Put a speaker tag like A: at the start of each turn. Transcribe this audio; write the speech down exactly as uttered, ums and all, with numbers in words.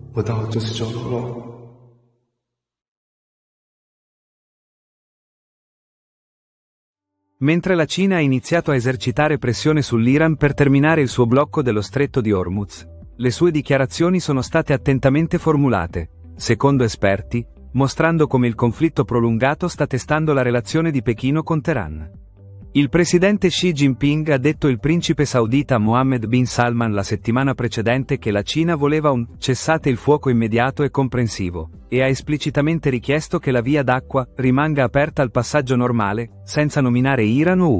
A: 我到这次就好了。
B: Mentre la Cina ha iniziato a esercitare pressione sull'Iran per terminare il suo blocco dello stretto di Hormuz, le sue dichiarazioni sono state attentamente formulate, secondo esperti, mostrando come il conflitto prolungato sta testando la relazione di Pechino con Teheran. Il presidente Xi Jinping ha detto il principe saudita Mohammed bin Salman la settimana precedente che la Cina voleva un cessate il fuoco immediato e comprensivo, e ha esplicitamente richiesto che la via d'acqua rimanga aperta al passaggio normale, senza nominare Iran o U S.